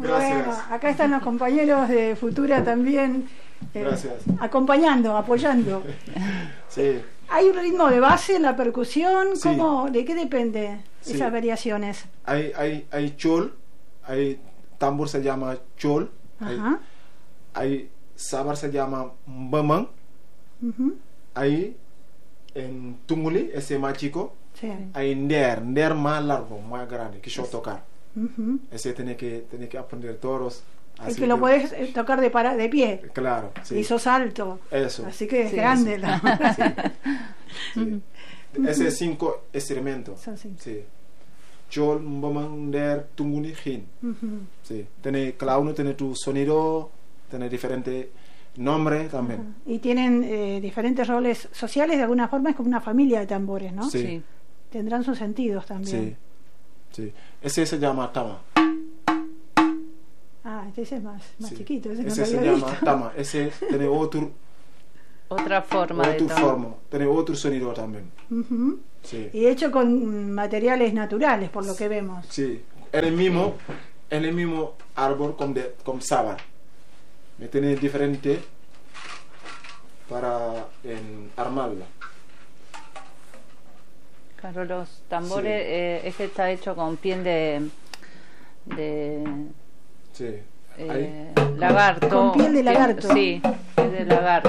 Gracias. Bueno, acá están los compañeros de Futura también, Gracias. acompañando, apoyando. Sí. ¿Hay un ritmo de base en la percusión? Sí. ¿De qué depende Sí. esas variaciones? Hay chol, hay tambor se llama chol, Ajá. hay sabar se llama mbamang, Ujú. hay en tunguli, ese más chico, Sí. hay nder más largo, más grande, que yo tocar. Ujú. Ese tiene que aprender todos. Es que lo podés tocar de pie. Claro, sí. Y sos alto. Eso. Así que es Sí, grande. sí. La... Sí. Ese es 5 instrumentos. Son cinco. Sí. Chol, mbamang, nder, tunguli, hin. Ujú. Sí. Cada uno tiene tu sonido, tiene diferentes nombres también. Ajá. Y tienen diferentes roles sociales, de alguna forma es como una familia de tambores, ¿no? Sí. Sí. Tendrán sus sentidos también. Sí. Sí. Ese se llama tama. Ah, este es más Sí. chiquito. Ese no Ese lo se había llama visto. tama. Ese tiene Otra forma de tocar. tiene otro sonido también. Ujú. Sí. Y hecho con materiales naturales, por lo que vemos. Sí. En el mismo árbol como sábana. Me tiene diferente para armarla. Claro, los tambores, este está hecho con piel de Sí. Ahí. lagarto. Con piel de lagarto. Sí, piel de lagarto.